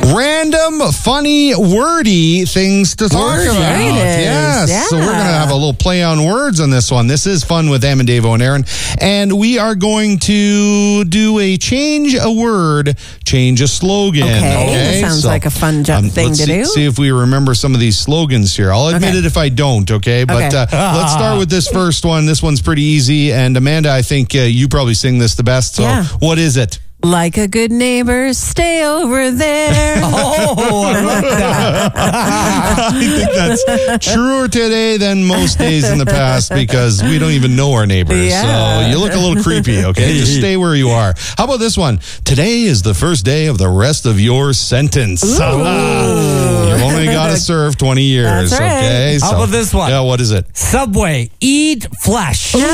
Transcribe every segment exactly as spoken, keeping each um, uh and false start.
Random, funny, wordy things to talk Wordy. about. There it is. Yes. Yeah. So we're going to have a little play on words on this one. This is Fun with Em and Davo and Aaron. And we are going to do a change a word, change a slogan. Okay. That sounds like a fun jo- um, thing let's to see, do. see if we remember some of these slogans here. I'll admit Okay. it if I don't, okay? But Okay. Uh, let's start with this first one. This one's pretty easy. And Amanda, I think uh, you probably sing this the best. So Yeah. what is it? Like a good neighbor, stay over there. Oh, I like that. I think that's truer today than most days in the past because we don't even know our neighbors. Yeah. So you look a little creepy, okay? Just stay where you are. How about this one? Today is the first day of the rest of your sentence. You've only got to serve twenty years, That's right. okay? How about this one? Yeah, what is it? Subway, eat flesh. No.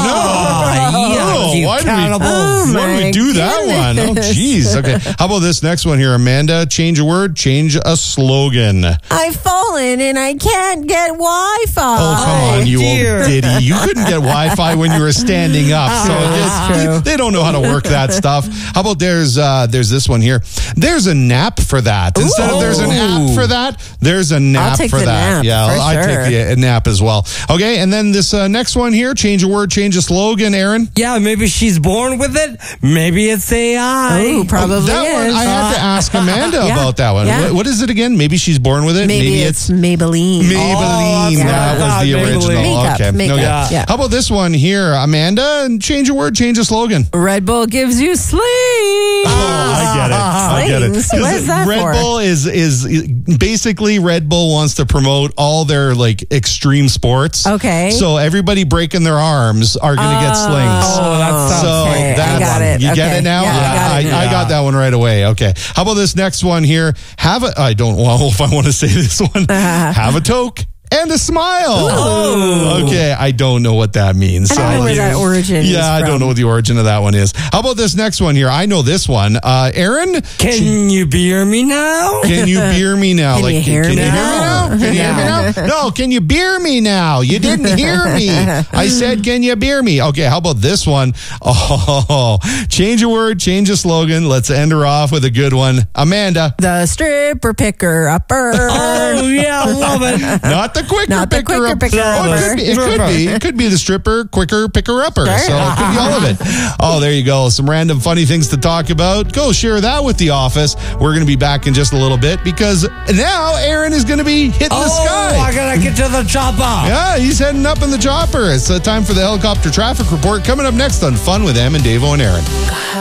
Oh, yeah, you why did we, cannibal. Oh, why did we my do that one? Oh, goodness. jeez. Okay. How about this next one here, Amanda? Change a word, change a slogan. I've fallen and I can't get Wi-Fi. Oh, come on, you dear. old ditty. You couldn't get Wi-Fi when you were standing up. So that's it's- true. they don't know how to work that stuff. How about there's uh, there's this one here. There's a nap for that. Instead of there's an app for that, there's a nap I'll take for the that. nap, yeah, for I sure. take the uh, nap as well. Okay, and then this uh, next one here, change a word, change a slogan, Aaron. Yeah, maybe she's born with it. Maybe it's A I. Ooh, probably that is. one, I had to ask Amanda Yeah, about that one. yeah. What, what is it again? Maybe she's born with it. Maybe, it's, Maybelline. Maybelline. Oh, that that's was the right. original. Makeup, okay. makeup, okay. yeah. How about this one here, Amanda? And change a word, change a slogan. Red Bull gives you sleep. Oh, I get it. I get it. Slings. 'Cause What is that Red for? Bull is is basically Red Bull wants to promote all their like extreme sports. Okay. So everybody breaking their arms are going to get slings. Oh, that sounds So okay, that I got one, it. you get Okay. it now? Yeah, I got it. I, I got that one right away. Okay. How about this next one here? Have a, I don't know if I want to say this one. Have a toke and a smile. Oh. Okay. I don't know what that means. I don't know where that origin is Yeah, I don't from. know what the origin of that one is. How about this next one here? I know this one. Uh, Aaron, Can you beer me now? can you beer me now? Can you hear can me you now? hear me now? Can you hear me now? No, can you beer me now? You didn't hear me. I said, can you beer me? Okay, how about this one? Oh, change a word, change a slogan. Let's end her off with a good one. Amanda, The stripper picker upper. Oh, yeah, I love it. not the quicker Not the picker quicker up. picker Oh, it upper. could be. It could be. It could be the stripper quicker picker upper. Sure. So it could be all of it. Oh, there you go. Some random funny things to talk about. Go share that with the office. We're going to be back in just a little bit because now Aaron is going to be hitting the Oh, sky. I gotta get to the chopper. Yeah, he's heading up in the chopper. It's uh, time for the helicopter traffic report coming up next on Fun with Em and Davo and Aaron.